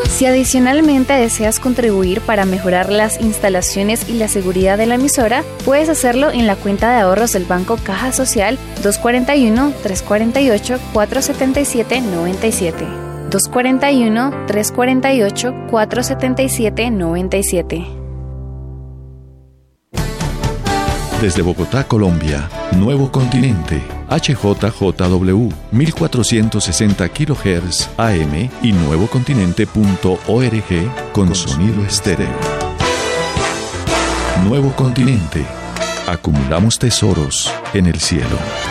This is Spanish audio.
Si adicionalmente deseas contribuir para mejorar las instalaciones y la seguridad de la emisora, puedes hacerlo en la cuenta de ahorros del Banco Caja Social 241-348-477-97. 241-348-477-97. Desde Bogotá, Colombia, Nuevo Continente, HJJW, 1460 kHz AM y nuevocontinente.org con sonido estéreo. Nuevo Continente. Acumulamos tesoros en el cielo.